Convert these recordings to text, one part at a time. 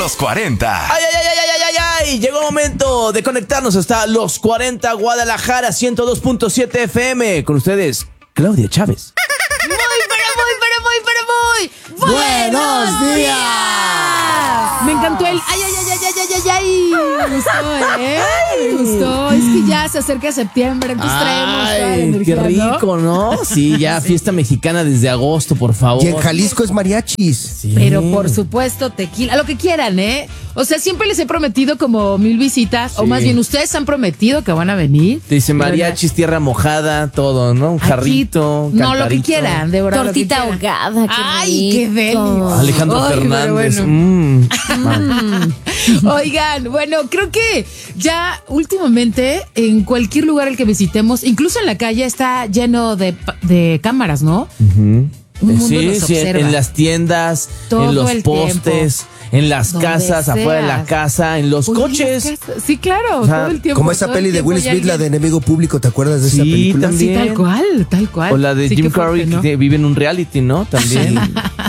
Los 40. ¡Ay! Llegó el momento de conectarnos hasta Los 40 Guadalajara 102.7 FM. Con ustedes, Claudia Chávez. Muy buenos días. Me encantó el ay. Me gustó, Me gustó. Es que ya se acerca septiembre, entonces traemos toda la energía, qué rico, ¿no? Sí, ya fiesta mexicana desde agosto, por favor. Y en Jalisco es mariachis. Sí. Pero por supuesto, tequila, lo que quieran, ¿eh? O sea, siempre les he prometido como 1000 visitas, Sí. o más bien ustedes han prometido que van a venir. Te dice mariachis, tierra mojada, todo, ¿no? Un Aquí, jarrito, no, lo que cantarito. quieran, de verdad. Tortita lo que quieran. ahogada, qué Ay, qué rico. deli. Alejandro Ay, Fernández. bueno. Oigan, bueno, creo que ya últimamente en cualquier lugar al que visitemos, incluso en la calle, está lleno de cámaras, ¿no? Un mundo Sí, nos observa. en las tiendas, Todo en los el postes, en las Donde casas, afuera de la seas. casa, en los Oye, coches. las casas. Sí, claro, O sea, todo el tiempo. Como esa todo el peli de tiempo Will hay Smith, la de alguien. Enemigo Público, ¿te acuerdas de esa Sí, película? también. Sí, tal cual. O la de Sí, Jim qué fuerte, Carrey, ¿no? que vive en un reality, ¿no? También.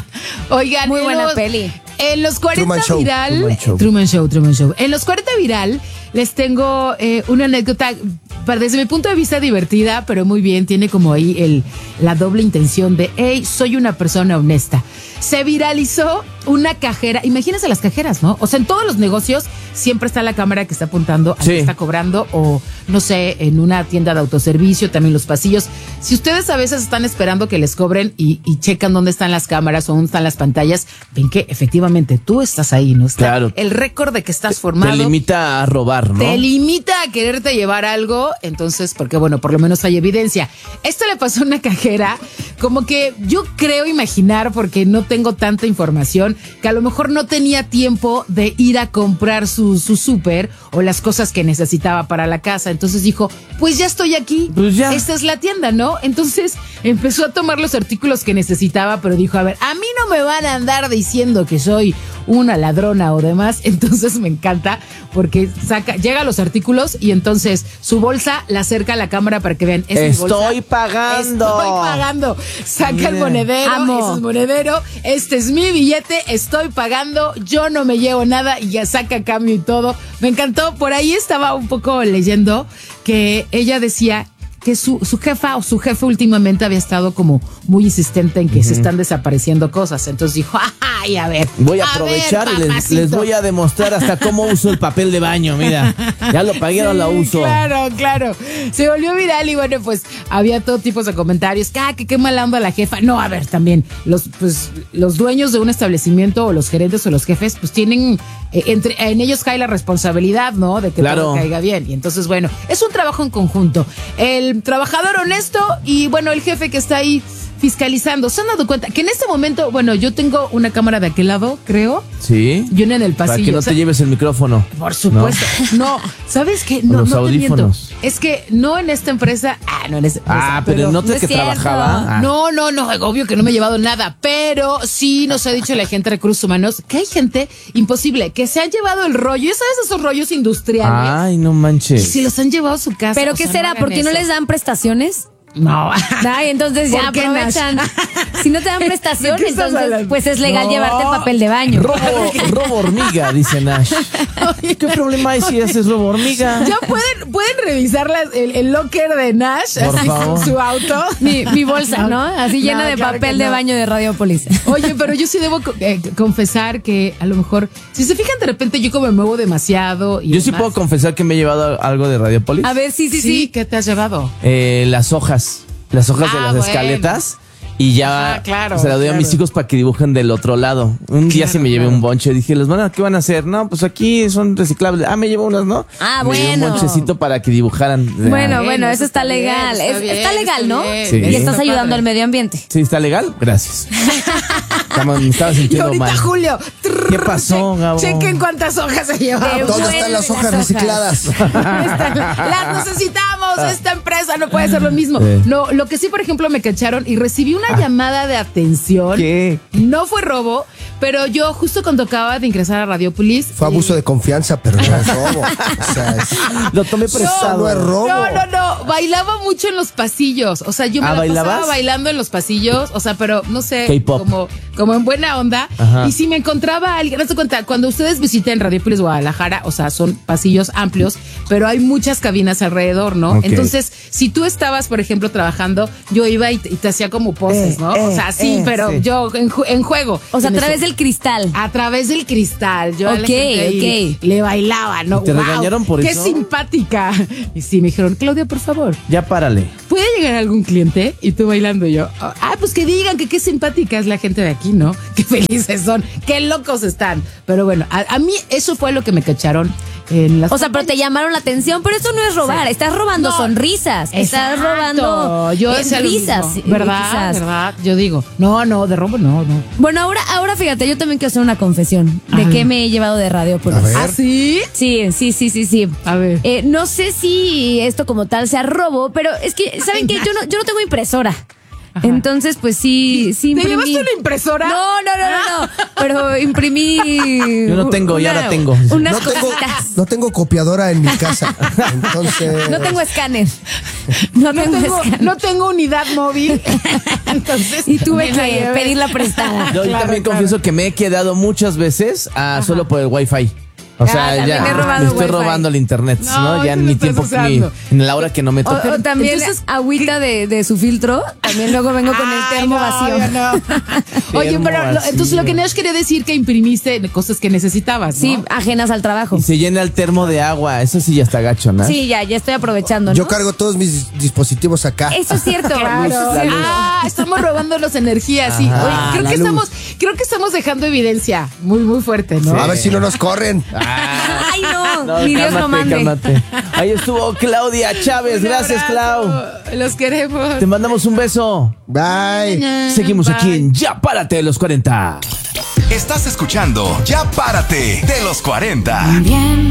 Oigan, Muy en buena los- peli. En los 40 Truman Show. viral. Truman Show. Truman Show. En los 40 viral les tengo una anécdota, desde mi punto de vista divertida, pero muy bien. Tiene como ahí la doble intención de, hey, soy una persona honesta. Se viralizó una cajera. Imagínense las cajeras, ¿no? O sea, en todos los negocios siempre está la cámara que está apuntando al Sí. que está cobrando, o no sé, en una tienda de autoservicio, también los pasillos. Si ustedes a veces están esperando que les cobren y checan dónde están las cámaras o dónde están las pantallas, ven que efectivamente tú estás ahí, ¿no? Está Claro. el récord de que estás formado. Te limita a robar, ¿no? Te limita a quererte llevar algo, entonces, porque bueno, por lo menos hay evidencia. Esto le pasó a una cajera, como que yo creo imaginar, porque no tengo tanta información, que a lo mejor no tenía tiempo de ir a comprar su súper o las cosas que necesitaba para la casa. Entonces dijo, pues ya estoy aquí, Pues ya. esta es la tienda, ¿no? Entonces empezó a tomar los artículos que necesitaba, pero dijo, a ver, a mí no me van a andar diciendo que soy una ladrona o demás. Entonces me encanta porque llega a los artículos y entonces su bolsa la acerca a la cámara para que vean. ¿Es mi bolsa? Estoy pagando. Estoy pagando. Saca el monedero. Amo. Ese es monedero. Este es mi billete. Estoy pagando. Yo no me llevo nada y ya saca cambio y todo. Me encantó. Por ahí estaba un poco leyendo que ella decía que su jefa o su jefe últimamente había estado como muy insistente en que se están desapareciendo cosas. Entonces dijo, ay, a ver. Voy a aprovechar y les voy a demostrar hasta cómo uso el papel de baño. Mira, ya lo pagué, ahora lo uso. Claro. Se volvió viral y bueno, pues había todo tipo de comentarios. Que qué mala onda la jefa. No, a ver, también los dueños de un establecimiento o los gerentes o los jefes, pues tienen, en ellos cae la responsabilidad, ¿no? De que Claro. todo caiga bien. Y entonces, bueno, es un trabajo en conjunto. El trabajador honesto y bueno, el jefe que está ahí fiscalizando. ¿Se han dado cuenta que en este momento, bueno, yo tengo una cámara de aquel lado, creo, Sí. y una en el pasillo? Para que no O sea, te lleves el micrófono. por supuesto. No, ¿sabes qué? No, los no te miento. audífonos. Es que no en esta empresa. No en esta empresa. Pero no te no es que cierto. trabajaba. No, obvio que no me he llevado nada, pero sí nos ha dicho la gente de Recursos Humanos que hay gente imposible que se han llevado el rollo, ¿ya sabes esos rollos industriales? Ay, no Y manches. si los han llevado a su casa. ¿Pero o qué sea, será? hagan ¿Por qué no eso. les dan prestaciones? No. Ay, entonces ya ¿Por qué, aprovechan. Nash? Si no te dan prestación, ¿De qué estás entonces hablando? pues es legal No. llevarte el papel de baño. Robo hormiga, dice Nash. ¿Qué problema hay si haces robo hormiga? Ya pueden revisar el locker de Nash, Por así favor. con su auto. Mi bolsa, ¿no? Así llena No, de claro papel que de no. baño de Radiopolis. Oye, pero yo sí debo confesar que a lo mejor, si se fijan de repente yo como me muevo demasiado. Y Yo sí demás. puedo confesar que me he llevado algo de Radiopolis. A ver, sí. ¿Qué te has llevado? Las hojas de las bueno. escaletas. Y ya claro, se la doy a mis claro. hijos para que dibujen del otro lado. Un día Claro, sí me llevé claro. un bonche. Dije, ¿qué van a hacer? No, pues aquí son reciclables. Me llevo unas, ¿no? Ah, Me llevé bueno. un bonchecito para que dibujaran. Bueno, eso está bien, legal. Está legal, ¿no? bien. Sí. Y estás Está ayudando padre. al medio ambiente. ¿Sí está legal? Gracias. Me estaba Y sintiendo ahorita mal. Julio. ¿Qué pasó, Gabo? Chequen cuántas hojas se llevado. ¿Dónde están las hojas recicladas? Las necesitamos. Esta empresa no puede ser lo mismo. No, lo que sí, por ejemplo, me cacharon y recibí una llamada de atención. ¿Qué? No fue robo, Pero yo justo cuando acababa de ingresar a Radiopolis. Fue abuso de confianza, pero no es robo. O sea, Lo tomé prestado. no es robo. No. Bailaba mucho en los pasillos. O sea, yo me la ¿bailabas? pasaba bailando en los pasillos. O sea, pero no sé. K-pop. Como en buena onda. Ajá. Y si me encontraba a alguien, no te cuenta, cuando ustedes visiten Radiopolis Guadalajara, o sea, son pasillos amplios, pero hay muchas cabinas alrededor, ¿no? Ok. Entonces, si tú estabas, por ejemplo, trabajando, yo iba y te hacía como poses, ¿no? O sea, sí, pero sí. yo en juego. O sea, a En través eso. del cristal. A través del cristal. Yo a la Ok, gente ahí le bailaba, ¿no? ¿Y te Wow, regañaron por qué eso? Simpática. Y sí, me dijeron, Claudia, por favor, Ya párale. ¿puede llegar algún cliente? Y tú bailando. Y yo, pues que digan que qué simpática es la gente de aquí, ¿no? Qué felices son, qué locos están. Pero bueno, a mí eso fue lo que me cacharon en las... O sea, pero te llamaron la atención, pero eso no es robar, estás robando No. sonrisas, estás Exacto. robando Yo decía lo risas, mismo. ¿Verdad? quizás. ¿Verdad? Yo digo, no, de robo no. Bueno, ahora fíjate, yo también quiero hacer una confesión de Ajá. qué me he llevado de Radiopolis. A ver. ¿Ah, sí? Sí. A ver. No sé si esto como tal sea robo, pero es que, ¿saben qué? Yo no tengo impresora. Ajá. Entonces, pues sí ¿Te imprimí. llevaste una impresora? No. Pero imprimí. Yo no tengo, y ahora tengo. Unas No tengo, cositas. no tengo copiadora en mi casa. Entonces. No tengo escáner. No tengo escáner. No tengo unidad móvil. Entonces, Y tuve me la que llevé. pedirla prestada. Yo Claro, también claro. confieso que me he quedado muchas veces solo por el Wi-Fi. O sea, también ya he robado me estoy Wi-Fi. robando el internet, ¿no? No, Ya eso en lo mi estás tiempo, usando. en la hora que no me O toca. también Entonces, agüita de su filtro. También luego vengo con el Ay, termo no, vacío. yo no. Oye, Termo pero vacío. entonces lo que Nash quería decir que imprimiste cosas que necesitabas, ¿no? Sí, ajenas al trabajo. Y se llena el termo de agua. Eso sí ya está gacho, ¿no? Sí, ya estoy aprovechando, ¿no? Yo cargo todos mis dispositivos acá. Eso es cierto. Claro. La luz. Estamos robándonos energía, sí. Ajá, Oye, la creo que estamos dejando evidencia muy fuerte, ¿no? A ver si no nos corren. Ay, no, ni Dios lo Cálmate, mande. cálmate. Ahí estuvo Claudia Chávez. Un Gracias, abrazo. Clau. Los queremos. Te mandamos un beso. Bye. Seguimos Bye. aquí en Ya Párate de los 40. Estás escuchando Ya Párate de los 40.